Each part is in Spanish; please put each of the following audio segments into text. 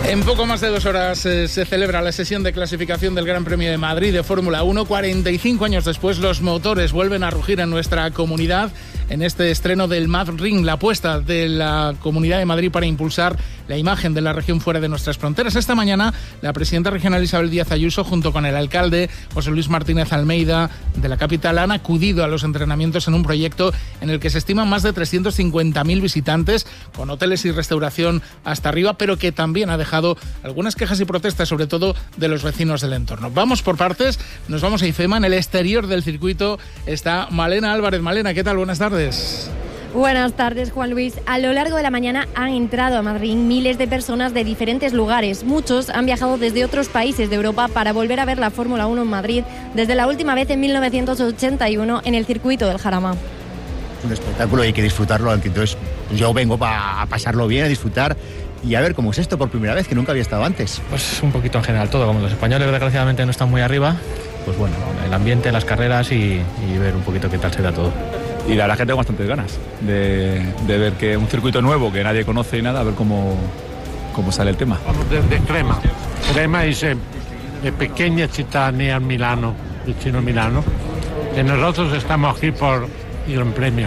En poco más de 2 horas se celebra la sesión de clasificación del Gran Premio de Madrid de Fórmula 1. 45 años después, los motores vuelven a rugir en nuestra comunidad en este estreno del Mad Ring, la apuesta de la Comunidad de Madrid para impulsar la imagen de la región fuera de nuestras fronteras. Esta mañana, la presidenta regional Isabel Díaz Ayuso, junto con el alcalde José Luis Martínez Almeida de la capital, han acudido a los entrenamientos en un proyecto en el que se estiman más de 350.000 visitantes, con hoteles y restauración hasta arriba, pero que también ha dejado algunas quejas y protestas, sobre todo de los vecinos del entorno. Vamos por partes, nos vamos a IFEMA. En el exterior del circuito está Malena Álvarez. Malena, ¿qué tal? Buenas tardes. Buenas tardes, Juan Luis. A lo largo de la mañana han entrado a Madrid miles de personas de diferentes lugares. Muchos han viajado desde otros países de Europa para volver a ver la Fórmula 1 en Madrid, desde la última vez en 1981 en el circuito del Jarama. Un espectáculo y hay que disfrutarlo, entonces yo vengo para pasarlo bien, a disfrutar y a ver cómo es esto por primera vez, que nunca había estado antes. Pues un poquito en general todo, como los españoles desgraciadamente no están muy arriba, pues bueno, el ambiente, las carreras y ver un poquito qué tal se da todo. Y la verdad es que tengo bastantes ganas de ver que un circuito nuevo que nadie conoce y nada, a ver cómo sale el tema. De Crema. Crema es pequeña ciudad near Milano, vicino a Milano. Y nosotros estamos aquí por el Gran Premio.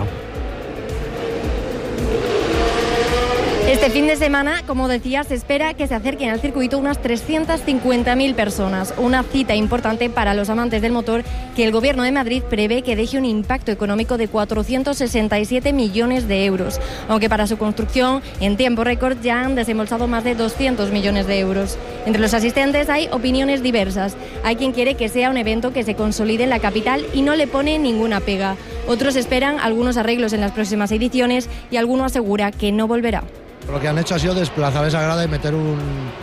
Este fin de semana, como decía, se espera que se acerquen al circuito unas 350.000 personas. Una cita importante para los amantes del motor que el Gobierno de Madrid prevé que deje un impacto económico de 467 millones de euros. Aunque para su construcción, en tiempo récord, ya han desembolsado más de 200 millones de euros. Entre los asistentes hay opiniones diversas. Hay quien quiere que sea un evento que se consolide en la capital y no le pone ninguna pega. Otros esperan algunos arreglos en las próximas ediciones y alguno asegura que no volverá. Lo que han hecho ha sido desplazar esa grada y meter un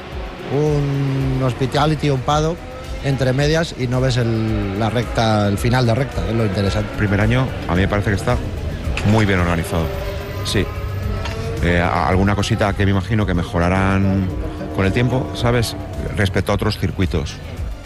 hospitality, un paddock entre medias y no ves el final de recta, es lo interesante. El primer año a mí me parece que está muy bien organizado, sí. Alguna cosita que me imagino que mejorarán con el tiempo, ¿sabes? Respecto a otros circuitos.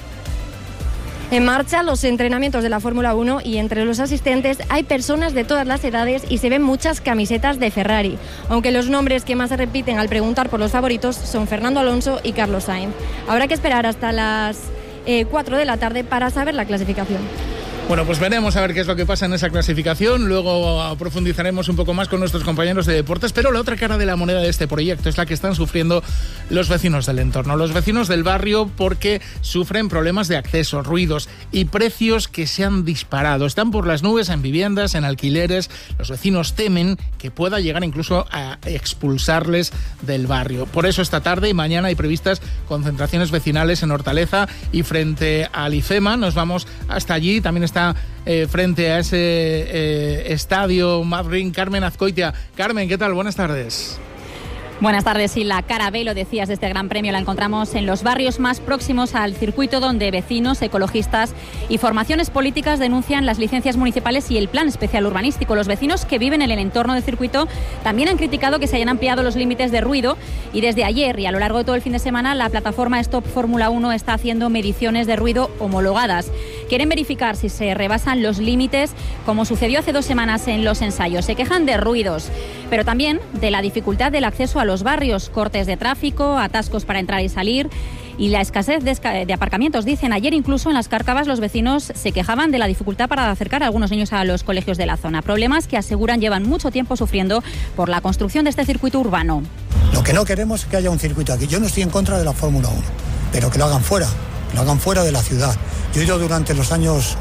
En marcha los entrenamientos de la Fórmula 1 y entre los asistentes hay personas de todas las edades y se ven muchas camisetas de Ferrari, aunque los nombres que más se repiten al preguntar por los favoritos son Fernando Alonso y Carlos Sainz. Habrá que esperar hasta las 4 de la tarde para saber la clasificación. Bueno, pues veremos a ver qué es lo que pasa en esa clasificación. Luego profundizaremos un poco más con nuestros compañeros de deportes. Pero la otra cara de la moneda de este proyecto es la que están sufriendo los vecinos del entorno. Los vecinos del barrio, porque sufren problemas de acceso, ruidos y precios que se han disparado. Están por las nubes en viviendas, en alquileres. Los vecinos temen que pueda llegar incluso a expulsarles del barrio. Por eso esta tarde y mañana hay previstas concentraciones vecinales en Hortaleza y frente al IFEMA. Nos vamos hasta allí. También está frente a ese estadio Mad Ring Carmen Azcoitia. Carmen, ¿qué tal? Buenas tardes. Buenas tardes. Y la cara B, lo decías, de este Gran Premio la encontramos en los barrios más próximos al circuito, donde vecinos, ecologistas y formaciones políticas denuncian las licencias municipales y el plan especial urbanístico. Los vecinos que viven en el entorno del circuito también han criticado que se hayan ampliado los límites de ruido y desde ayer y a lo largo de todo el fin de semana la plataforma Stop Fórmula 1 está haciendo mediciones de ruido homologadas. Quieren verificar si se rebasan los límites, como sucedió hace 2 semanas en los ensayos. Se quejan de ruidos, pero también de la dificultad del acceso a los barrios, cortes de tráfico, atascos para entrar y salir y la escasez de aparcamientos. Dicen, ayer incluso en Las Cárcavas los vecinos se quejaban de la dificultad para acercar a algunos niños a los colegios de la zona. Problemas que aseguran llevan mucho tiempo sufriendo por la construcción de este circuito urbano. Lo que no queremos es que haya un circuito aquí. Yo no estoy en contra de la Fórmula 1, pero que lo hagan fuera de la ciudad. Yo he ido durante los años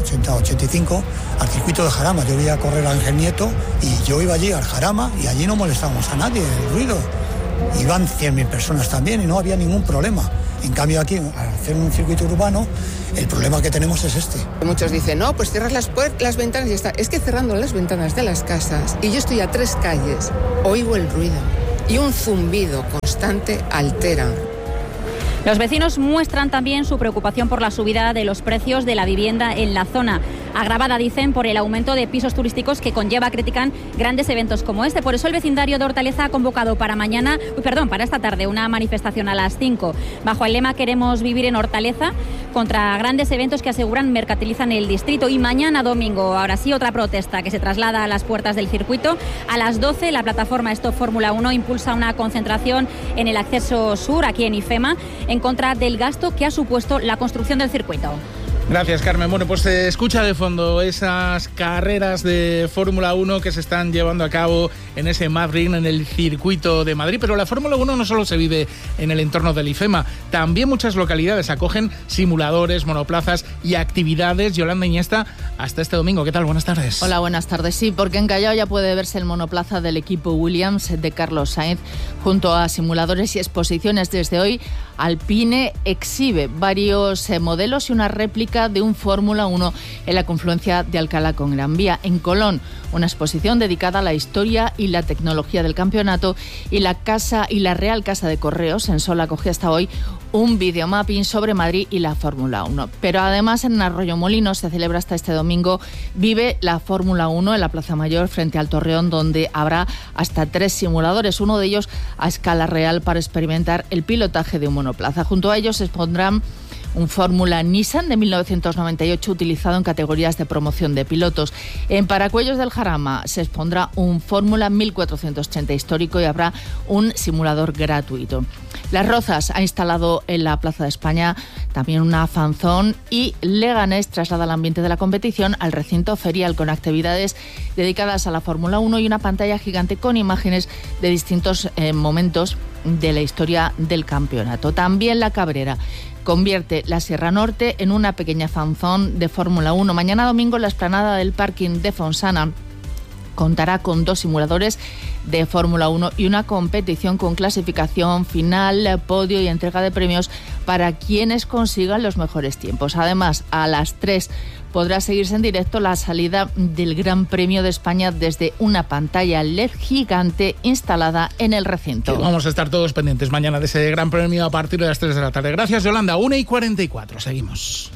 85 al circuito de Jarama. Yo iba a correr a Ángel Nieto y yo iba allí al Jarama y allí no molestábamos a nadie, el ruido. Iban 100.000 personas también y no había ningún problema. En cambio aquí, al hacer un circuito urbano, el problema que tenemos es este. Muchos dicen, no, pues cierras las ventanas y ya está. Es que cerrando las ventanas de las casas, y yo estoy a 3 calles, oigo el ruido y un zumbido constante altera. Los vecinos muestran también su preocupación por la subida de los precios de la vivienda en la zona. agravada, dicen, por el aumento de pisos turísticos que conlleva, critican, grandes eventos como este. Por eso el vecindario de Hortaleza ha convocado para esta tarde una manifestación a las 5 bajo el lema "Queremos vivir en Hortaleza", contra grandes eventos que aseguran mercantilizan el distrito. Y mañana domingo, ahora sí, otra protesta que se traslada a las puertas del circuito. A las 12 la plataforma Stop Fórmula 1 impulsa una concentración en el acceso sur, aquí en IFEMA, en contra del gasto que ha supuesto la construcción del circuito. Gracias, Carmen. Bueno, pues se escucha de fondo esas carreras de Fórmula 1 que se están llevando a cabo en ese Madrid, en el circuito de Madrid. Pero la Fórmula 1 no solo se vive en el entorno del IFEMA, también muchas localidades acogen simuladores, monoplazas y actividades. Yolanda Iniesta, hasta este domingo. ¿Qué tal? Buenas tardes. Hola, buenas tardes. Sí, porque en Callao ya puede verse el monoplaza del equipo Williams de Carlos Sainz, junto a simuladores y exposiciones. Desde hoy, Alpine exhibe varios modelos y una réplica de un Fórmula 1 en la confluencia de Alcalá con Gran Vía. En Colón, una exposición dedicada a la historia y la tecnología del campeonato, y la Real Casa de Correos en Sol acoge hasta hoy un videomapping sobre Madrid y la Fórmula 1. Pero además en Arroyomolinos se celebra hasta este domingo Vive la Fórmula 1 en la Plaza Mayor frente al Torreón, donde habrá hasta 3 simuladores, uno de ellos a escala real, para experimentar el pilotaje de un monoplaza. Junto a ellos se expondrán un Fórmula Nissan de 1998 utilizado en categorías de promoción de pilotos. En Paracuellos del Jarama se expondrá un Fórmula 1480 histórico y habrá un simulador gratuito. Las Rozas ha instalado en la Plaza de España también una fanzón, y Leganés traslada el ambiente de la competición al recinto ferial con actividades dedicadas a la Fórmula 1 y una pantalla gigante con imágenes de distintos momentos de la historia del campeonato. También La Cabrera convierte la Sierra Norte en una pequeña fanzón de Fórmula 1. Mañana domingo la explanada del parking de Fonsana contará con 2 simuladores de Fórmula 1 y una competición con clasificación final, podio y entrega de premios para quienes consigan los mejores tiempos. Además, a las 3 podrá seguirse en directo la salida del Gran Premio de España desde una pantalla LED gigante instalada en el recinto. Que vamos a estar todos pendientes mañana de ese Gran Premio a partir de las 3 de la tarde. Gracias, Yolanda. 1:44. Seguimos.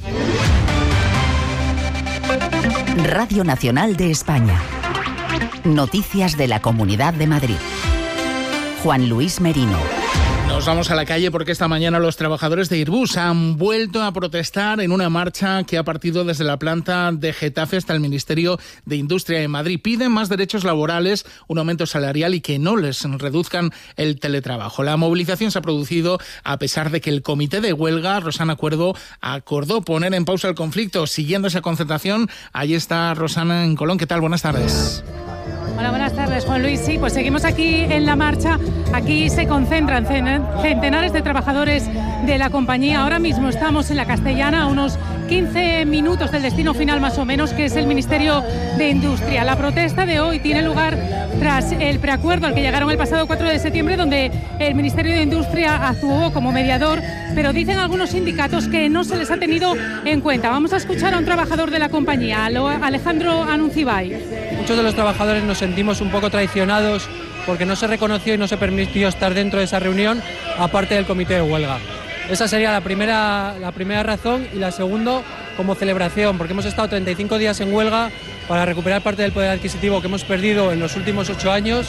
Radio Nacional de España. Noticias de la Comunidad de Madrid. Juan Luis Merino. Nos vamos a la calle porque esta mañana los trabajadores de Airbus han vuelto a protestar en una marcha que ha partido desde la planta de Getafe hasta el Ministerio de Industria de Madrid. Piden más derechos laborales, un aumento salarial y que no les reduzcan el teletrabajo. La movilización se ha producido a pesar de que el comité de huelga, Rosana Cuerdo, acordó poner en pausa el conflicto. Siguiendo esa concentración, ahí está Rosana en Colón. ¿Qué tal? Buenas tardes. Hola, buenas tardes, Juan Luis. Sí, pues seguimos aquí en la marcha. Aquí se concentran centenares de trabajadores de la compañía. Ahora mismo estamos en la Castellana, a unos 15 minutos del destino final más o menos, que es el Ministerio de Industria. La protesta de hoy tiene lugar tras el preacuerdo al que llegaron el pasado 4 de septiembre, donde el Ministerio de Industria actuó como mediador, pero dicen algunos sindicatos que no se les ha tenido en cuenta. Vamos a escuchar a un trabajador de la compañía, Alejandro Anuncibay. Muchos de los trabajadores nos sentimos un poco traicionados porque no se reconoció y no se permitió estar dentro de esa reunión, aparte del comité de huelga. Esa sería la primera razón, y la segunda como celebración, porque hemos estado 35 días en huelga para recuperar parte del poder adquisitivo que hemos perdido en los últimos 8 años.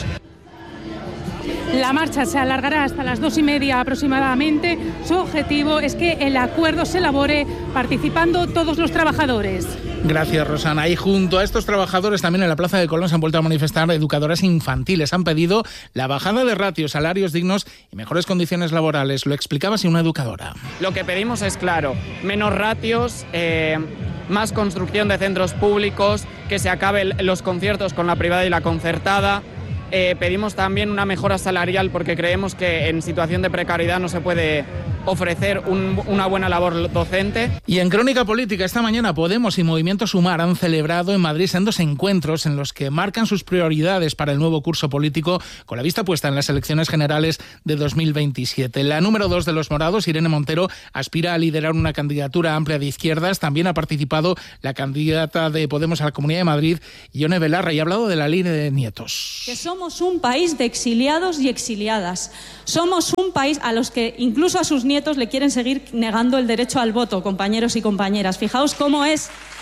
La marcha se alargará hasta las 2:30 aproximadamente. Su objetivo es que el acuerdo se elabore participando todos los trabajadores. Gracias, Rosana. Y junto a estos trabajadores también en la Plaza de Colón se han vuelto a manifestar educadoras infantiles. Han pedido la bajada de ratios, salarios dignos y mejores condiciones laborales. Lo explicaba así una educadora. Lo que pedimos es claro, menos ratios, más construcción de centros públicos, que se acaben los conciertos con la privada y la concertada. Pedimos también una mejora salarial porque creemos que en situación de precariedad no se puede ofrecer una buena labor docente. Y en Crónica Política, esta mañana Podemos y Movimiento Sumar han celebrado en Madrid sendos encuentros en los que marcan sus prioridades para el nuevo curso político, con la vista puesta en las elecciones generales de 2027. La número 2 de los morados, Irene Montero, aspira a liderar una candidatura amplia de izquierdas. También ha participado la candidata de Podemos a la Comunidad de Madrid, Ione Belarra, y ha hablado de la ley de nietos. Que somos un país de exiliados y exiliadas. Somos un país a los que incluso a sus nietos le quieren seguir negando el derecho al voto, compañeros y compañeras. Fijaos cómo es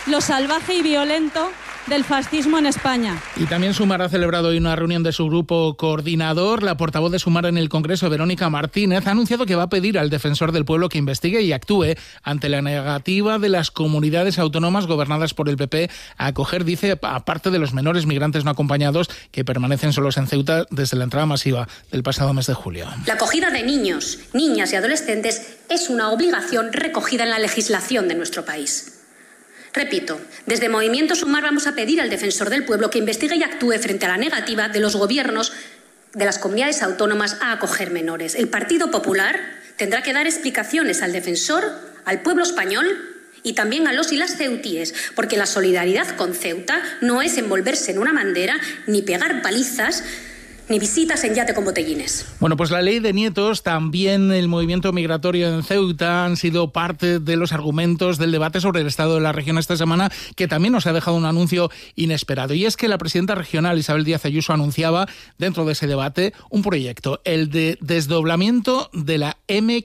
lo salvaje y violento del fascismo en España. Y también Sumar ha celebrado hoy una reunión de su grupo coordinador. La portavoz de Sumar en el Congreso, Verónica Martínez, ha anunciado que va a pedir al Defensor del Pueblo que investigue y actúe ante la negativa de las comunidades autónomas gobernadas por el PP a acoger, dice, a parte de los menores migrantes no acompañados que permanecen solos en Ceuta desde la entrada masiva del pasado mes de julio. La acogida de niños, niñas y adolescentes es una obligación recogida en la legislación de nuestro país. Repito, desde Movimiento Sumar vamos a pedir al Defensor del Pueblo que investigue y actúe frente a la negativa de los gobiernos de las comunidades autónomas a acoger menores. El Partido Popular tendrá que dar explicaciones al Defensor, al pueblo español y también a los y las ceutíes, porque la solidaridad con Ceuta no es envolverse en una bandera ni pegar palizas ni visitas en yate con botellines. Bueno, pues la ley de nietos, también el movimiento migratorio en Ceuta han sido parte de los argumentos del debate sobre el estado de la región esta semana, que también nos ha dejado un anuncio inesperado. Y es que la presidenta regional, Isabel Díaz Ayuso, anunciaba dentro de ese debate un proyecto, el de desdoblamiento de la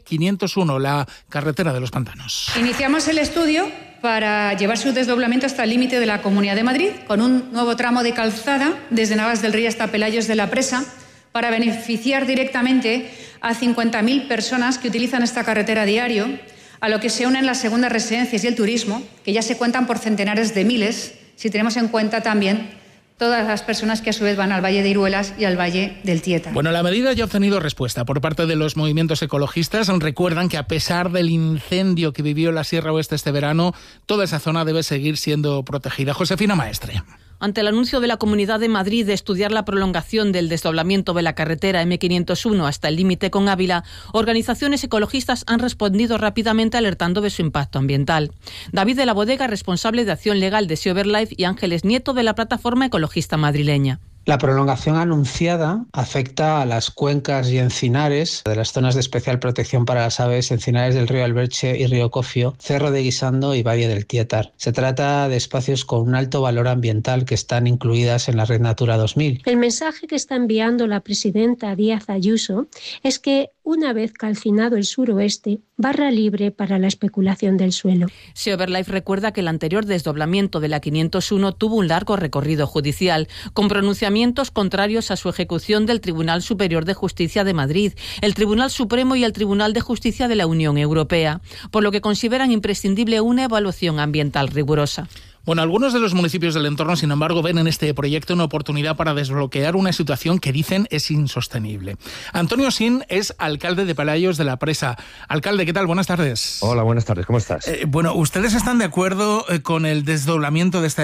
M501, la carretera de los pantanos. Iniciamos el estudio para llevar su desdoblamiento hasta el límite de la Comunidad de Madrid, con un nuevo tramo de calzada desde Navas del Río hasta Pelayos de la Presa, para beneficiar directamente a 50.000 personas que utilizan esta carretera a diario, a lo que se unen las segundas residencias y el turismo, que ya se cuentan por centenares de miles, si tenemos en cuenta también todas las personas que a su vez van al Valle de Iruelas y al Valle del Tieta. Bueno, la medida ya ha obtenido respuesta por parte de los movimientos ecologistas. Recuerdan que a pesar del incendio que vivió la Sierra Oeste este verano, toda esa zona debe seguir siendo protegida. Josefina Maestre. Ante el anuncio de la Comunidad de Madrid de estudiar la prolongación del desdoblamiento de la carretera M501 hasta el límite con Ávila, organizaciones ecologistas han respondido rápidamente alertando de su impacto ambiental. David de la Bodega, responsable de acción legal de Sea Life, y Ángeles Nieto, de la plataforma ecologista madrileña. La prolongación anunciada afecta a las cuencas y encinares de las zonas de especial protección para las aves, encinares del río Alberche y río Cofio, Cerro de Guisando y Valle del Tietar. Se trata de espacios con un alto valor ambiental que están incluidas en la Red Natura 2000. El mensaje que está enviando la presidenta Díaz Ayuso es que una vez calcinado el suroeste, barra libre para la especulación del suelo. Sea Life recuerda que el anterior desdoblamiento de la 501 tuvo un largo recorrido judicial, con pronunciamientos contrarios a su ejecución del Tribunal Superior de Justicia de Madrid, el Tribunal Supremo y el Tribunal de Justicia de la Unión Europea, por lo que consideran imprescindible una evaluación ambiental rigurosa. Bueno, algunos de los municipios del entorno, sin embargo, ven en este proyecto una oportunidad para desbloquear una situación que dicen es insostenible. Antonio Sin es alcalde de Pelayos de la Presa. Alcalde, ¿qué tal? Buenas tardes. Hola, buenas tardes. ¿Cómo estás? Bueno, ¿ustedes están de acuerdo con el desdoblamiento de esta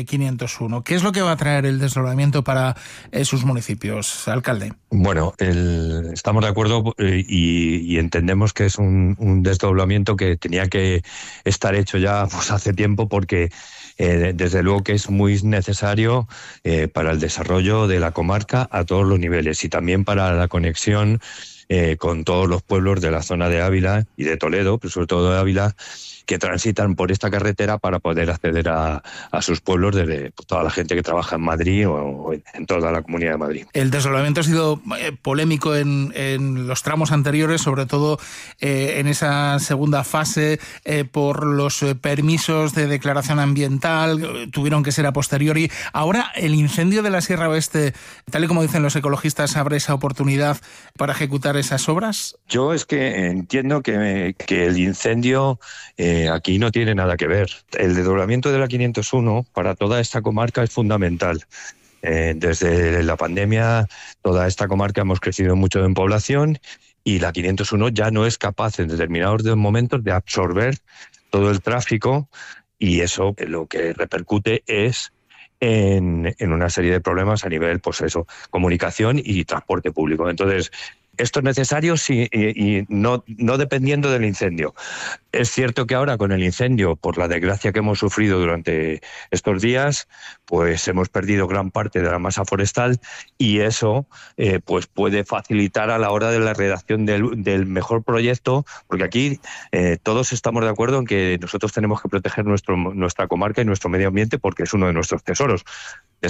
M501? ¿Qué es lo que va a traer el desdoblamiento para sus municipios, alcalde? Bueno, estamos de acuerdo y entendemos que es un desdoblamiento que tenía que estar hecho ya pues hace tiempo, porque desde luego que es muy necesario para el desarrollo de la comarca a todos los niveles y también para la conexión con todos los pueblos de la zona de Ávila y de Toledo, pero sobre todo de Ávila, que transitan por esta carretera para poder acceder a sus pueblos desde toda la gente que trabaja en Madrid o en toda la Comunidad de Madrid. El desdoblamiento ha sido polémico en los tramos anteriores, sobre todo en esa segunda fase, por los permisos de declaración ambiental, tuvieron que ser a posteriori. Ahora, el incendio de la Sierra Oeste, tal y como dicen los ecologistas, ¿abre esa oportunidad para ejecutar esas obras? Yo es que entiendo que el incendio aquí no tiene nada que ver. El desdoblamiento de la 501 para toda esta comarca es fundamental. Desde la pandemia, toda esta comarca hemos crecido mucho en población y la 501 ya no es capaz en determinados momentos de absorber todo el tráfico, y eso lo que repercute es en una serie de problemas a nivel, pues eso, comunicación y transporte público. Entonces, esto es necesario, sí, y no dependiendo del incendio. Es cierto que ahora con el incendio, por la desgracia que hemos sufrido durante estos días, pues hemos perdido gran parte de la masa forestal, y eso pues puede facilitar a la hora de la redacción del mejor proyecto, porque aquí todos estamos de acuerdo en que nosotros tenemos que proteger nuestra comarca y nuestro medio ambiente, porque es uno de nuestros tesoros.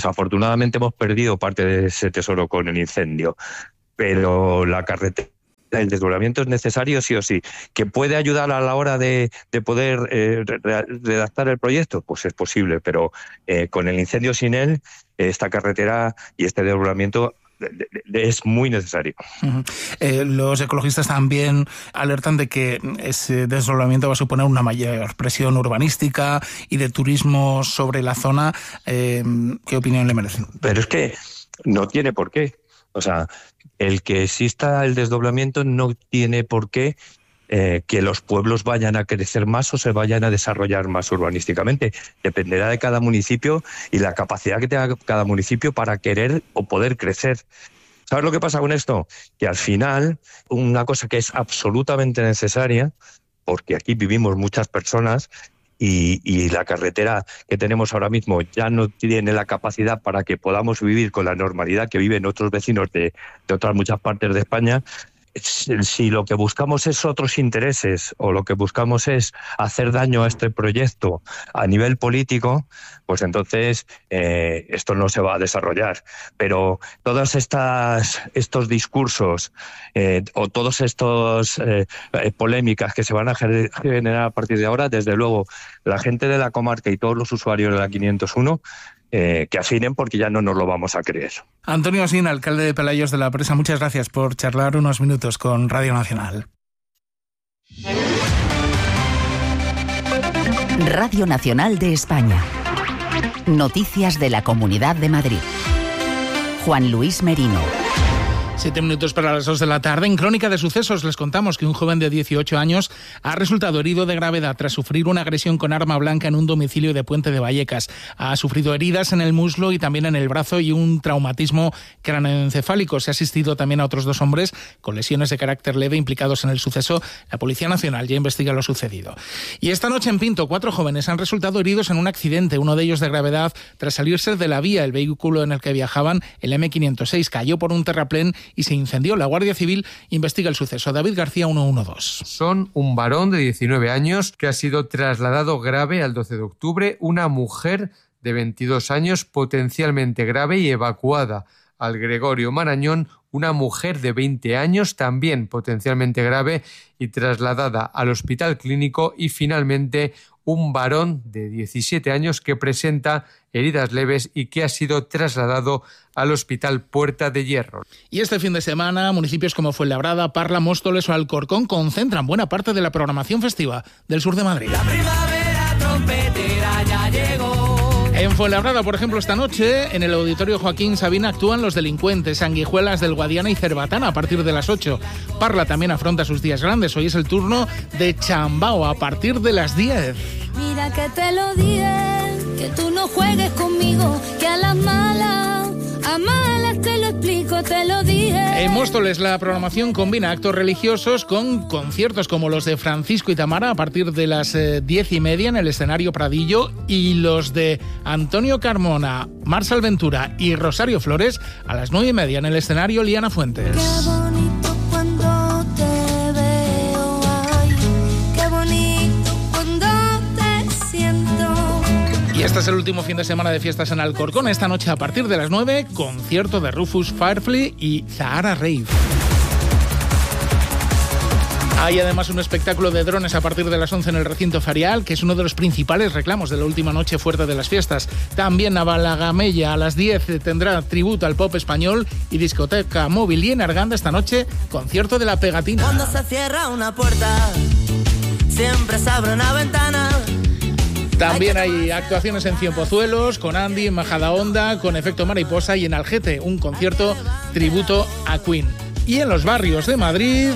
Desafortunadamente hemos perdido parte de ese tesoro con el incendio, pero la carretera el desdoblamiento es necesario sí o sí. ¿Que puede ayudar a la hora de poder redactar el proyecto? Pues es posible, pero con el incendio sin él, esta carretera y este desdoblamiento es muy necesario. Los ecologistas también alertan de que ese desdoblamiento va a suponer una mayor presión urbanística y de turismo sobre la zona. ¿Qué opinión le merece? Pero es que no tiene por qué. O sea, el que exista el desdoblamiento no tiene por qué que los pueblos vayan a crecer más o se vayan a desarrollar más urbanísticamente. Dependerá de cada municipio y la capacidad que tenga cada municipio para querer o poder crecer. ¿Sabes lo que pasa con esto? Que al final, una cosa que es absolutamente necesaria, porque aquí vivimos muchas personas y la carretera que tenemos ahora mismo ya no tiene la capacidad para que podamos vivir con la normalidad que viven otros vecinos de otras muchas partes de España. Si lo que buscamos es otros intereses o lo que buscamos es hacer daño a este proyecto a nivel político, pues entonces esto no se va a desarrollar. Pero todas estos discursos o todas estas polémicas que se van a generar a partir de ahora, desde luego la gente de la comarca y todos los usuarios de la 501 que afinen, porque ya no nos lo vamos a creer. Antonio Asín, alcalde de Pelayos de la Presa, muchas gracias por charlar unos minutos con Radio Nacional. Radio Nacional de España. Noticias de la Comunidad de Madrid. Juan Luis Merino. 7 minutos para las 2 de la tarde. En Crónica de Sucesos les contamos que un joven de 18 años ha resultado herido de gravedad tras sufrir una agresión con arma blanca en un domicilio de Puente de Vallecas. Ha sufrido heridas en el muslo y también en el brazo y un traumatismo cráneoencefálico. Se ha asistido también a otros 2 hombres con lesiones de carácter leve implicados en el suceso. La Policía Nacional ya investiga lo sucedido. Y esta noche en Pinto, 4 jóvenes han resultado heridos en un accidente, uno de ellos de gravedad, tras salirse de la vía. El vehículo en el que viajaban, el M506, cayó por un terraplén y se incendió. La Guardia Civil investiga el suceso. David García, 112. Son un varón de 19 años que ha sido trasladado grave al 12 de octubre, una mujer de 22 años potencialmente grave y evacuada al Gregorio Marañón, una mujer de 20 años también potencialmente grave y trasladada al Hospital Clínico, y finalmente un varón de 17 años que presenta heridas leves y que ha sido trasladado al Hospital Puerta de Hierro. Y este fin de semana, municipios como Fuenlabrada, Parla, Móstoles o Alcorcón concentran buena parte de la programación festiva del sur de Madrid. La primavera trompetera ya llegó. En Fuenlabrada, por ejemplo, esta noche, en el Auditorio Joaquín Sabina actúan Los Delincuentes, Sanguijuelas del Guadiana y Cerbatana a partir de las 8. Parla también afronta sus días grandes. Hoy es el turno de Chambao a partir de las 10. Mira que te lo dije, que tú no juegues conmigo, que a las malas te lo explico, te lo dije. En Móstoles la programación combina actos religiosos con conciertos como los de Francisco y Tamara a partir de las 10:30 en el escenario Pradillo, y los de Antonio Carmona, Marsal Ventura y Rosario Flores a las 9:30 en el escenario Liana Fuentes. Qué bonito cuando te veo, ay, qué bonito cuando te siento. Y este es el último fin de semana de fiestas en Alcorcón. Esta noche a partir de las 9, concierto de Rufus Firefly y Zahara Rave. Hay además un espectáculo de drones a partir de las 11 en el recinto ferial, que es uno de los principales reclamos de la última noche fuerte de las fiestas. También Navalagamella a las 10 tendrá tributo al pop español y discoteca móvil. Y en Arganda esta noche, concierto de La Pegatina. Cuando se cierra una puerta, siempre se abre una ventana. También hay actuaciones en Cienpozuelos, con Andy, en Majadahonda, con Efecto Mariposa, y en Algete, un concierto tributo a Queen. Y en los barrios de Madrid,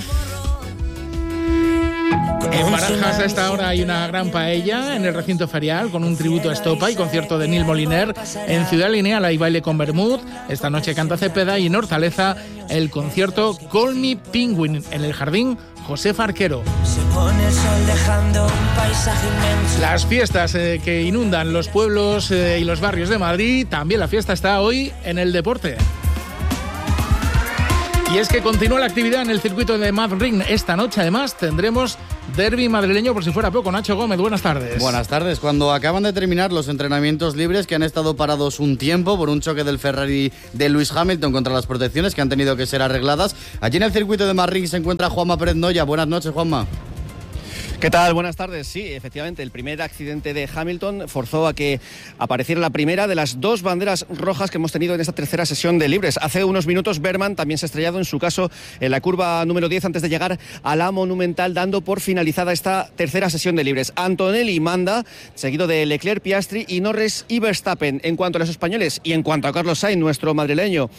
en Barajas a esta hora hay una gran paella en el recinto ferial con un tributo a Estopa y concierto de Nil Moliner. En Ciudad Lineal hay baile con Bermud, esta noche canta Cepeda, y en Hortaleza el concierto Call Me Penguin en el Jardín José Farquero. Se pone el sol dejando un paisaje inmenso. Las fiestas que inundan los pueblos y los barrios de Madrid, también la fiesta está hoy en el deporte. Y es que continúa la actividad en el circuito de Madrid. Esta noche, además, tendremos derbi madrileño por si fuera poco. Nacho Gómez, buenas tardes. Buenas tardes. Cuando acaban de terminar los entrenamientos libres que han estado parados un tiempo por un choque del Ferrari de Lewis Hamilton contra las protecciones que han tenido que ser arregladas, allí en el circuito de Madrid se encuentra Juanma Pérez Noya. Buenas noches, Juanma. ¿Qué tal? Buenas tardes. Sí, efectivamente, el primer accidente de Hamilton forzó a que apareciera la primera de las dos banderas rojas que hemos tenido en esta tercera sesión de libres. Hace unos minutos Berman también se ha estrellado en su caso en la curva número 10 antes de llegar a la Monumental, dando por finalizada esta tercera sesión de libres. Antonelli manda, seguido de Leclerc, Piastri y Norris y Verstappen. En cuanto a los españoles y en cuanto a Carlos Sainz, nuestro madrileño,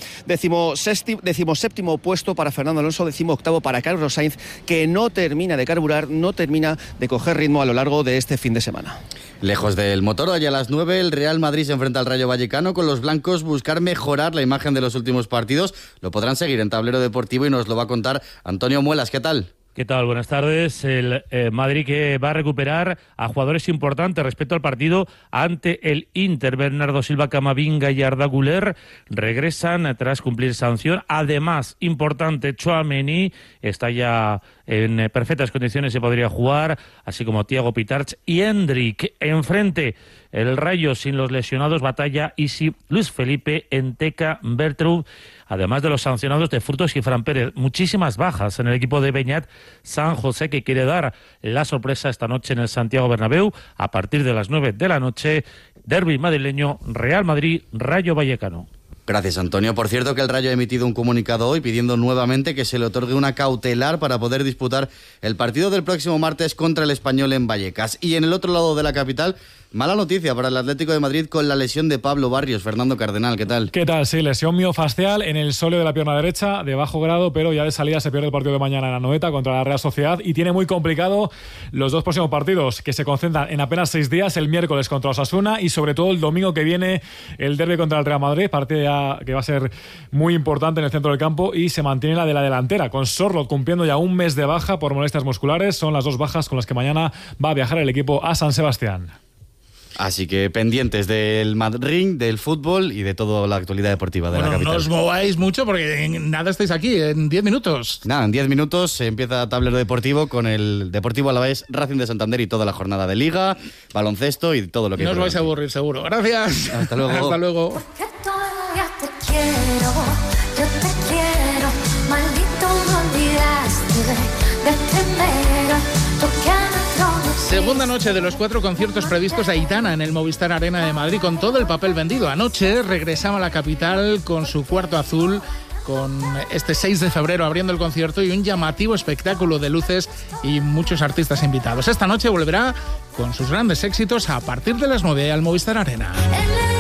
17º puesto para Fernando Alonso, 18º para Carlos Sainz, que no termina de carburar, no termina de coger ritmo a lo largo de este fin de semana. Lejos del motor, hoy a las 9 el Real Madrid se enfrenta al Rayo Vallecano. Con los blancos buscar mejorar la imagen de los últimos partidos. Lo podrán seguir en Tablero Deportivo y nos lo va a contar Antonio Muelas. ¿Qué tal? ¿Qué tal? Buenas tardes. El Madrid que va a recuperar a jugadores importantes respecto al partido ante el Inter. Bernardo Silva, Camavinga y Arda Güler regresan tras cumplir sanción. Además, importante, Tchouaméni está ya en perfectas condiciones, se podría jugar, así como Thiago Pitarch y Endrick. Enfrente, el Rayo sin los lesionados, Batalla, Isi, Luis Felipe, Enteca, Bertrud, además de los sancionados de Frutos y Fran Pérez. Muchísimas bajas en el equipo de Beñat San José, que quiere dar la sorpresa esta noche en el Santiago Bernabéu a partir de las 9 de la noche. Derbi madrileño, Real Madrid, Rayo Vallecano. Gracias, Antonio. Por cierto, que el Rayo ha emitido un comunicado hoy pidiendo nuevamente que se le otorgue una cautelar para poder disputar el partido del próximo martes contra el Español en Vallecas. Y en el otro lado de la capital, mala noticia para el Atlético de Madrid con la lesión de Pablo Barrios. Fernando Cardenal, ¿qué tal? ¿Qué tal? Sí, lesión miofascial en el sóleo de la pierna derecha, de bajo grado, pero ya de salida se pierde el partido de mañana en Anoeta contra la Real Sociedad y tiene muy complicado los dos próximos partidos que se concentran en apenas 6 días, el miércoles contra Osasuna y sobre todo el domingo que viene el derbi contra el Real Madrid, partido que va a ser muy importante en el centro del campo, y se mantiene la de la delantera, con Sorloth cumpliendo ya un mes de baja por molestias musculares. Son las dos bajas con las que mañana va a viajar el equipo a San Sebastián. Así que pendientes del Madrid, del fútbol y de toda la actualidad deportiva de la capital. No os mováis mucho porque nada estáis aquí, en 10 minutos. Nada, en 10 minutos se empieza Tablero Deportivo con el Deportivo Alavés, Racing de Santander y toda la jornada de Liga, baloncesto y todo lo que... No os vais a aburrir, seguro. Gracias. Hasta luego. Hasta luego. Yo te quiero, maldito no olvidaste de primero, Segunda noche de los 4 conciertos previstos a Aitana en el Movistar Arena de Madrid, con todo el papel vendido. Anoche regresaba a la capital con su Cuarto Azul, con este 6 de febrero abriendo el concierto y un llamativo espectáculo de luces y muchos artistas invitados. Esta noche volverá con sus grandes éxitos a partir de las 9 al Movistar Arena.